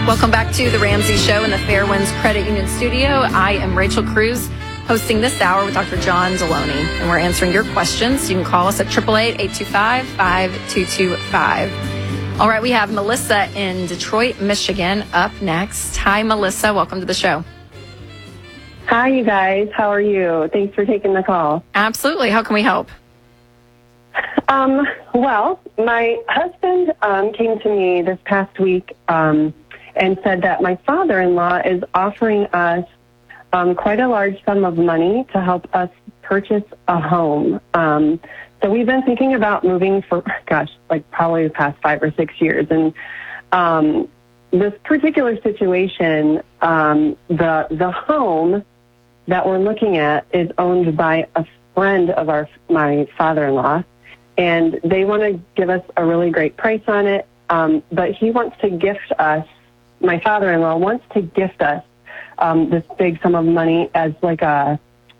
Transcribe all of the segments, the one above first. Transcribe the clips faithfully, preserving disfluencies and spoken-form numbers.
Welcome back to the Ramsey Show in the Fairwinds Credit Union studio. I am Rachel Cruz, hosting this hour with Doctor John Deloney, and we're answering your questions. You can call us at eight eight eight, eight two five, five two two five. All right, we have Melissa in Detroit, Michigan, up next. Hi, Melissa. Welcome to the show. Hi, you guys. How are you? Thanks for taking the call. Absolutely. How can we help? Um, well, my husband um, came to me this past week um, and said that my father-in-law is offering us um, quite a large sum of money to help us purchase a home. Um, so we've been thinking about moving for, gosh, like probably the past five or six years. And um, this particular situation, um, the the home that we're looking at is owned by a friend of our my father-in-law. And they want to give us a really great price on it, um, but he wants to gift us, my father-in-law wants to gift us um, this big sum of money as like a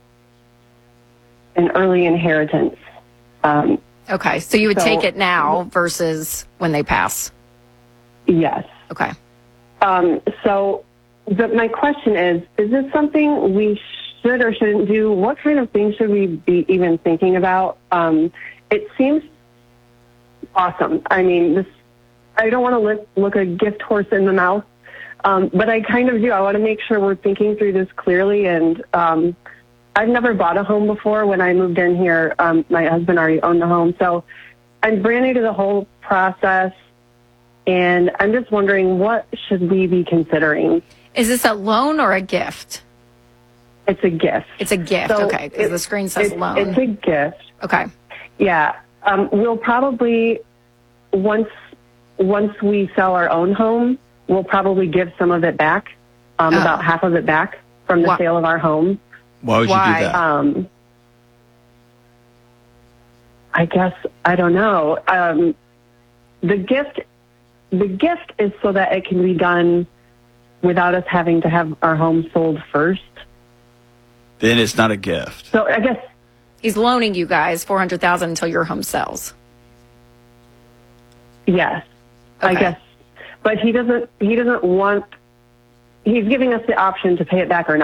an early inheritance. Um, okay, so you would so, take it now versus when they pass? Yes. Okay. Um, so but my question is, is this something we should or shouldn't do? What kind of things should we be even thinking about? Um It seems awesome. I mean, this, I don't want to look, look a gift horse in the mouth, um, but I kind of do. I want to make sure we're thinking through this clearly. And um, I've never bought a home before. When I moved in here, um, my husband already owned the home. So I'm brand new to the whole process, and I'm just wondering, what should we be considering? Is this a loan or a gift? It's a gift. It's a gift, So okay, because the screen says it, loan. It's a gift. Okay. Yeah, um, we'll probably, once once we sell our own home, we'll probably give some of it back, um, Oh. about half of it back from the Why- sale of our home. Why would Why? you do that? Um, I guess, I don't know. Um, the gift, the gift is so that it can be done without us having to have our home sold first. Then it's not a gift. So I guess, He's loaning you guys four hundred thousand dollars until your home sells. yes, I Okay. guess. But he doesn't, he doesn't want, he's giving us the option to pay it back or not.